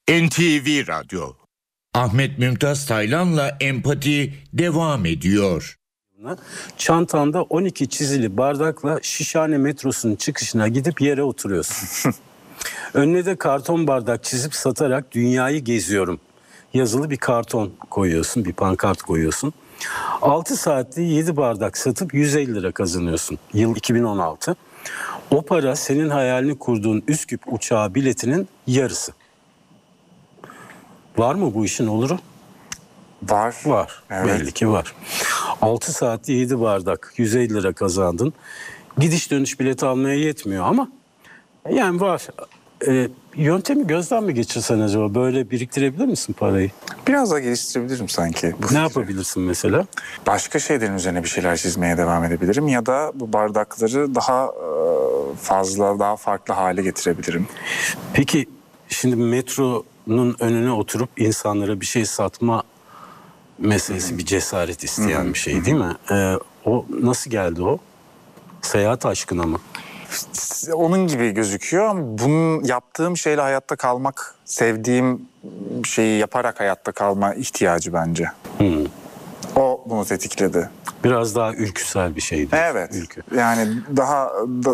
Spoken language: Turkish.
NTV Radyo. Ahmet Mümtaz Taylan'la empati devam ediyor. Çantanda 12 çizili bardakla Şişhane metrosunun çıkışına gidip yere oturuyorsun. Önüne de karton bardak çizip satarak dünyayı geziyorum yazılı bir karton koyuyorsun, bir pankart koyuyorsun. 6 saatte 7 bardak satıp 150 lira kazanıyorsun. Yıl 2016. O para senin hayalini kurduğun Üsküp uçağı biletinin yarısı. Var mı bu işin oluru? Var. Var. Evet. Belli ki var. 6 saatte 7 bardak 150 lira kazandın. Gidiş dönüş bileti almaya yetmiyor ama yani var. Yöntemi gözden mi geçirsen acaba? Böyle biriktirebilir misin parayı? Biraz daha geliştirebilirim sanki. Bu Ne fikri. yapabilirsin mesela? Başka şeylerin üzerine bir şeyler çizmeye devam edebilirim. Ya da bu bardakları daha fazla, daha farklı hale getirebilirim. Peki şimdi metronun önüne oturup insanlara bir şey satma meselesi bir cesaret isteyen bir şey değil mi? O nasıl geldi o? Seyahat aşkına mı? Onun gibi gözüküyor ama bunun yaptığım şeyle hayatta kalmak, sevdiğim şeyi yaparak hayatta kalma ihtiyacı bence. O bunu tetikledi. Biraz daha ülküsel bir şeydi. Evet. Ülkü. Yani daha